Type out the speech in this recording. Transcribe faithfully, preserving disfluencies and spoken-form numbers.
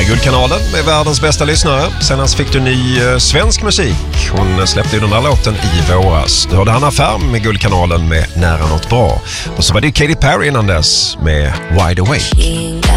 Guldkanalen med världens bästa lyssnare. Senast fick du ny eh, svensk musik. Hon släppte ju den här låten i våras. Du hörde Hanna Färm med Guldkanalen med Nära något bra. Och så var det Katy Perry innan dess med Wide Awake.